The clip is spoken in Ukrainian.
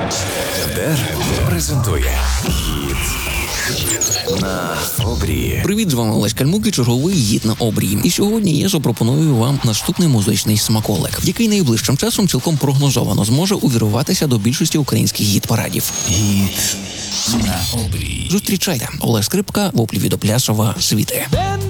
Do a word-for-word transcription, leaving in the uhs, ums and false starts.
ЕТЕР презентує гід на обрії. Привіт, з вами Олесь Кальмук і черговий гід на обрії. І сьогодні я запропоную вам наступний музичний смаколик, який найближчим часом цілком прогнозовано зможе увірватися до більшості українських гід-парадів. Гід на обрії. Зустрічайте, Олег Скрипка, воплі від Оплясова, «Світи». Де